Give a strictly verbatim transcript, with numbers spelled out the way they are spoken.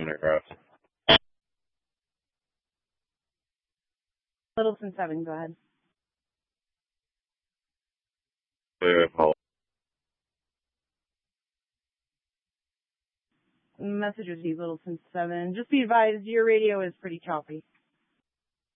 across. Littleton seven, go ahead. Wait, hold Message received, Littleton seven. Just be advised, your radio is pretty choppy.